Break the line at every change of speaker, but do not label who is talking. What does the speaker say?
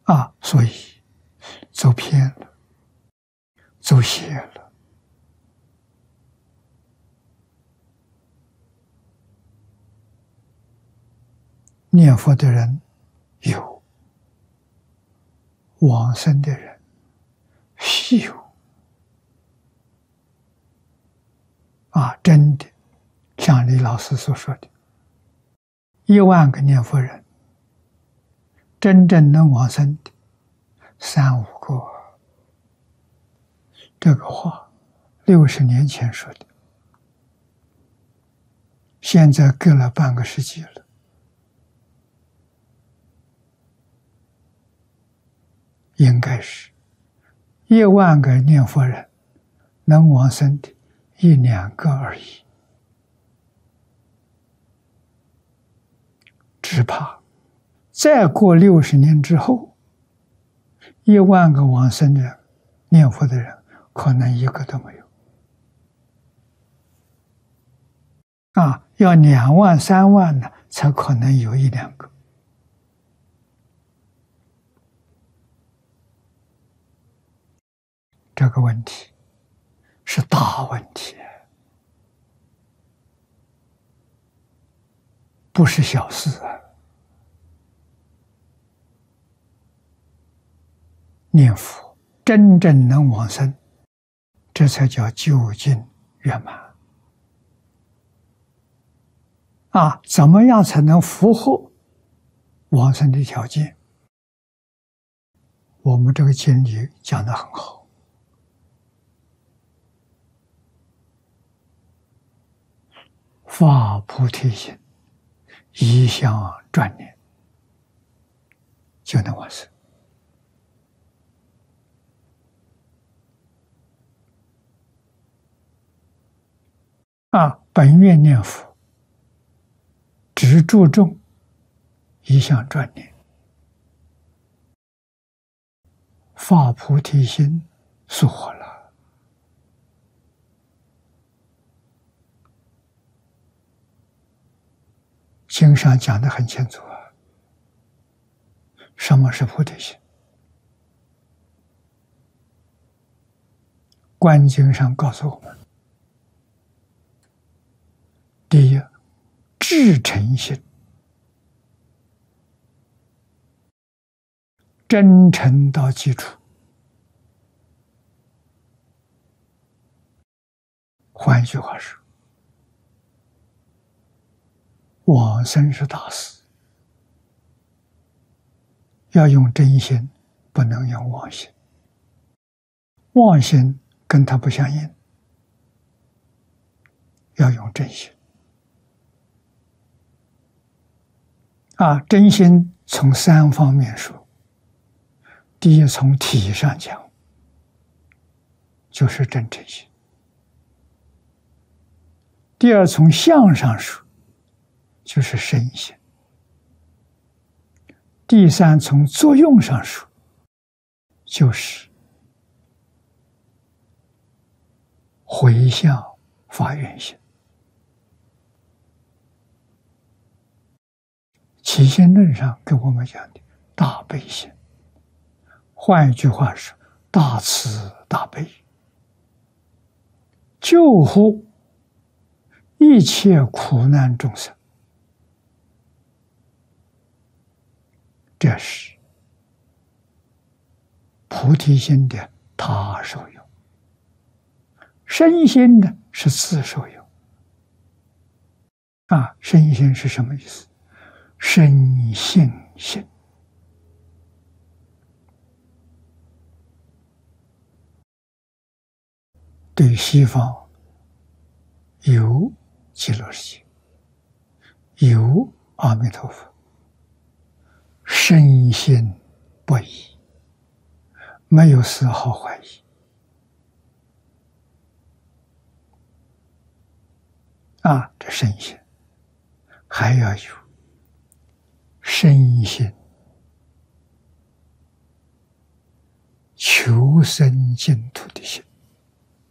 所以走偏了，走邪了。念佛的人有，往生的人稀有。真的，像李老师所说的，1万个念佛人，真正能往生的3、5个。这个话60年前说的，现在隔了半个世纪了。应该是1万个念佛人能往生的1、2个而已。只怕再过60年之后，1万个往生的念佛的人，可能1个都没有。要2万、3万呢，才可能有1、2个。这个问题是大问题，不是小事啊！念佛真正能往生，这才叫究竟圆满。怎么样才能符合往生的条件？我们这个经里讲得很好。发菩提心，一向专念，就能往生。本愿念佛只注重一向专念，发菩提心疏忽了。经上讲得很清楚什么是菩提心？观经上告诉我们，第一，至诚心，真诚到基础。换一句话说，往生是大事，要用真心，不能用妄心。妄心跟它不相应，要用真心。真心从3方面说。第一，从体上讲，就是真诚心；第二，从相上说，就是身心；第三，从作用上说，就是回向发愿心。起心论上跟我们讲的大悲心，换一句话说，大慈大悲，救护一切苦难众生。这是菩提心的他受用，身心呢是自受用。身心是什么意思？身性心。对西方有极乐世界，有阿弥陀佛，深信不疑，没有丝毫怀疑。这深信还要有深信求生净土的心。